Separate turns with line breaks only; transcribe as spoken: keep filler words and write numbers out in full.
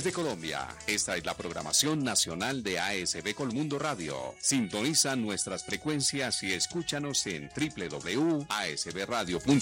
de Colombia. Esta es la programación nacional de A S B Colmundo Radio. Sintoniza nuestras frecuencias y escúchanos en doble u doble u doble u punto a s b radio punto com.